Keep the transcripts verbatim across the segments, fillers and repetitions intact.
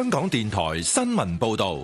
香港電台新聞報道。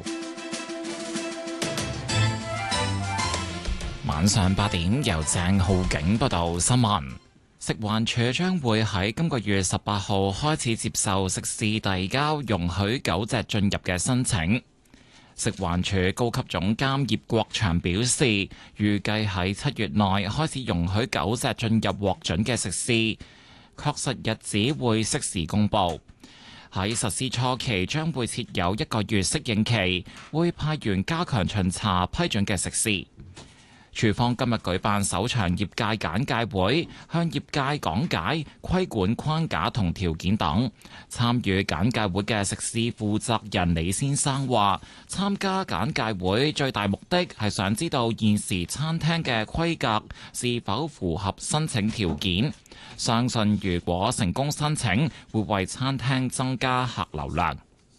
晚上八點，由鄭浩景報道新聞。食環署將會喺今個月十八號開始接受食肆遞交容許狗隻進入嘅申請。食環署高級總監葉國祥表示，預計喺七月內開始容許狗隻進入獲准嘅食肆，確實日子會適時公佈。喺實施初期將會設有一個月適應期，會派員加強巡查批准嘅食肆。署方今日舉辦首場業界簡介會，向業界講解規管框架同條件等。參與簡介會嘅食肆負責人李先生話，參加簡介會最大目的係想知道現時餐廳嘅規格是否符合申請條件。相信如果成功申請，會為餐廳增加客流量。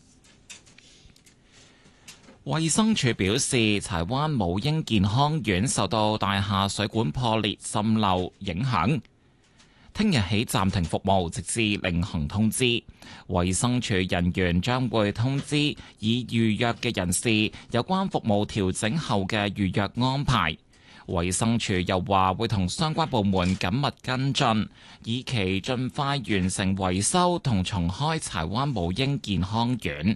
衛生署表示，柴灣母嬰健康院受到大廈水管破裂滲漏影響，聽日起暫停服務，直至另行通知。衛生署人員將會通知已預約嘅人士有關服務調整後嘅預約安排。衛生署又話會同相關部門緊密跟進，以期盡快完成維修同重開柴灣母嬰健康院。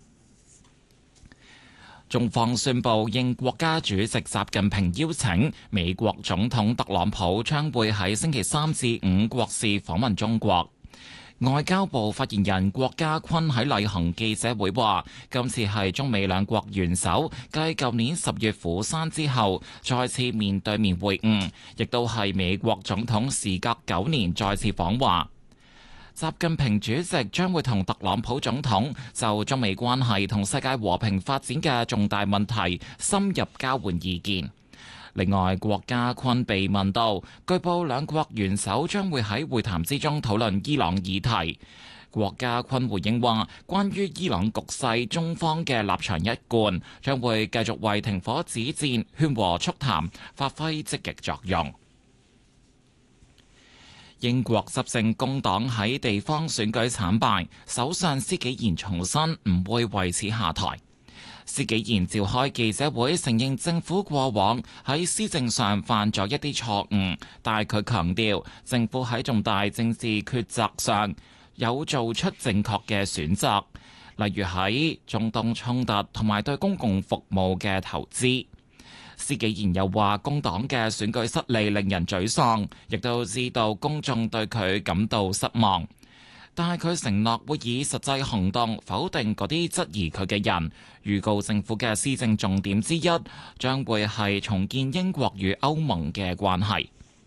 中方宣布，應國家主席習近平邀請，美國總統特朗普將會喺星期三至五國事訪問中國。外交部發言人郭家坤喺例行記者會話，今次係中美兩國元首繼舊年十月釜山之後再次面對面會晤，亦都係美國總統時隔九年再次訪華。習近平主席將會同特朗普總統就中美關係同世界和平發展嘅重大問題深入交換意見。另外，郭家坤被問到，據報兩國元首將會喺會談之中討論伊朗議題。郭家坤回應話，關於伊朗局勢，中方嘅立場一貫，將會繼續為停火止戰、勸和促談發揮積極作用。英國執政工黨喺地方選舉慘敗，首相施紀賢重申唔會為此下台。施紀賢召開記者會，承認政府過往喺施政上犯咗一啲錯誤，但係佢強調政府喺重大政治抉擇上有做出正確嘅選擇，例如喺中東衝突同埋對公共服務嘅投資。施紀賢又話，工黨嘅選舉失利令人沮喪，亦都知道公眾對佢感到失望，但係佢承諾會以實際行動否定嗰啲質疑佢嘅人。預告政府嘅施政重點之一將會係重建英國與歐盟嘅關係。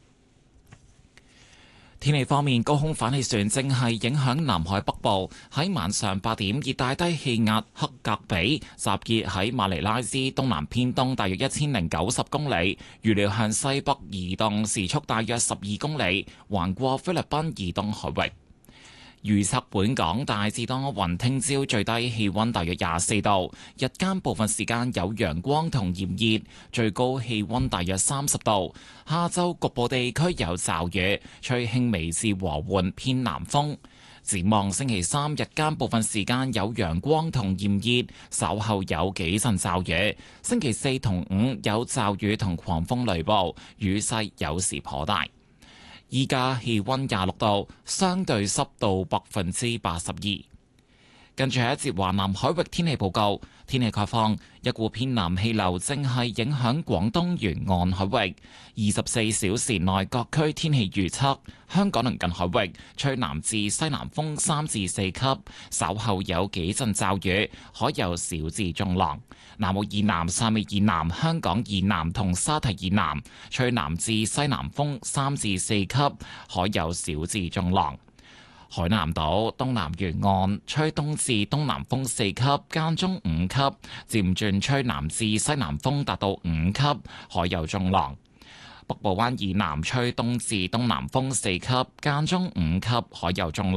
天氣方面，高空反氣旋正係影響南海北部。喺晚上八點，熱帶低氣壓克格比集結喺馬尼拉之東南偏東大約一千零九十公里，預料向西北移動，時速大約十二公里，橫過菲律賓以東海域。預測本港大致多雲，聽朝最低氣溫大約廿四度，日間部分時間有陽光同炎熱，最高氣溫大約三十度。下晝局部地區有驟雨，吹輕微至和緩偏南風。展望星期三日間部分時間有陽光同炎熱，稍後有幾陣驟雨。星期四同五有驟雨同狂風雷暴，雨勢有時頗大。依家氣溫廿六度，相對濕度百分之八十二。跟住係一節華南海域天氣報告，天氣概況，一股偏南氣流正係影響廣東沿岸海域。二十四小時內各區天氣預測：香港鄰近海域吹南至西南風三至四級，稍後有幾陣驟雨，海有小至中浪。南澳以南、汕尾以南、香港以南同沙堤以南吹南至西南風三至四級，海有小至中浪。海南島東南沿岸吹東至東南風四級，間中五級，漸轉吹南至西南風達到五級，海有中浪。北部灣以南吹東至東南風四級，間中五級，海有中浪。